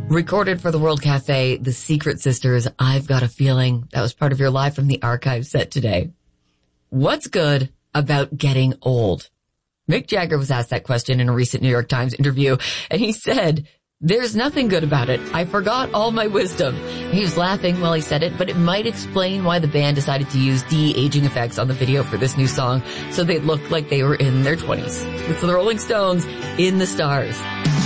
Recorded for the World Cafe, The Secret Sisters, I've Got a Feeling. That was part of your Live from the Archive set today. What's good about getting old? Mick Jagger was asked that question in a recent New York Times interview, and he said, "There's nothing good about it. I forgot all my wisdom." He was laughing while he said it, but it might explain why the band decided to use de-aging effects on the video for this new song so they looked like they were in their 20s. It's the Rolling Stones, In the Stars.